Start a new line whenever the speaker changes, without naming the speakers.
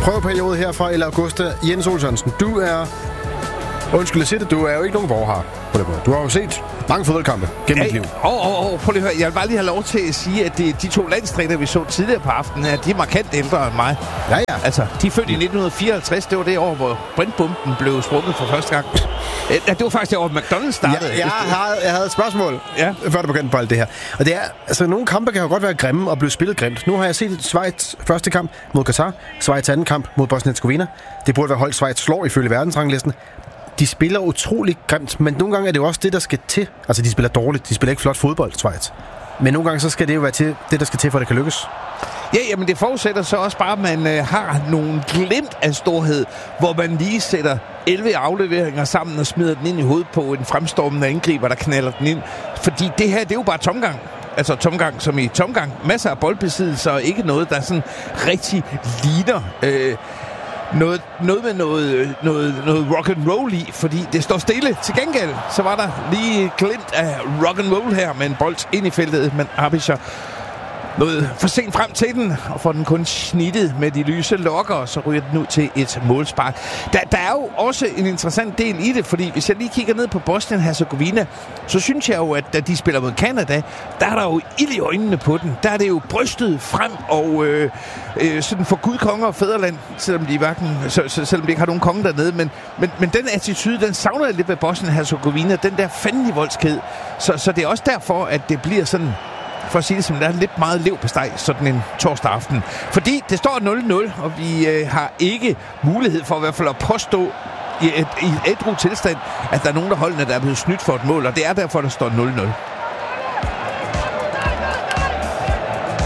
prøveperiode her fra El Augusta. Jens Olsson, du er... Undskyld at sige det, du er jo ikke nogen borger på det måde. Du har jo set mange fodboldkampe gennem dit liv.
Prøv lige at høre. Jeg vil bare lige have lov til at sige, at de to landstræner, vi så tidligere på aftenen, de er markant ældre end mig.
Ja.
Altså, de er født i 1954. Det var det år, hvor Brentbomben blev sprunget for første gang. Det var faktisk det år, McDonald's startede.
Jeg havde et spørgsmål, før du begyndte på alt det her. Og det er, altså nogle kampe kan jo godt være grimme og blive spillet grimt. Nu har jeg set Schweiz første kamp mod Qatar, Schweiz anden kamp mod Bosnien-Herzegovina. Det burde være hold Schweiz slår ifølge verdensranglisten. De spiller utrolig grimt, men nogle gange er det jo også det, der skal til. Altså, de spiller dårligt. De spiller ikke flot fodbold, Schweiz. Men nogle gange, så skal det jo være det, der skal til, for at det kan lykkes.
Ja, men det forudsætter så også bare, at man har nogle glimt af storhed, hvor man lige sætter 11 afleveringer sammen og smider den ind i hovedet på en fremstormende angriber, der knalder den ind. Fordi det her, det er jo bare tomgang. Altså tomgang som i tomgang. Masser af boldbesiddelse og ikke noget, der sådan rigtig ligner... Noget med noget rock and roll i, fordi det står stille. Til gengæld, så var der lige glimt af rock and roll her med en bold ind i feltet, men Abischer noget for sent frem til den, og får den kun snittet med de lyse lokker, og så ryger den ud til et målspark. Der er jo også en interessant del i det, fordi hvis jeg lige kigger ned på Bosnien-Herzegovina, så synes jeg jo, at da de spiller mod Canada, der er der jo ild i øjnene på den. Der er det jo brystet frem og sådan for Gud, konge og fædreland, selvom de ikke har nogen konge dernede, men den attitude, den savner jeg lidt ved Bosnien-Herzegovina, den der fandenivoldskhed. Så det er også derfor, at det bliver sådan, for at sige det som det er, lidt meget lev på steg sådan en torsdag aften. Fordi det står 0-0, og vi har ikke mulighed for i hvert fald at påstå i et ædru tilstand, at der er nogen af holdene, der er blevet snydt for et mål, og det er derfor, der står 0-0.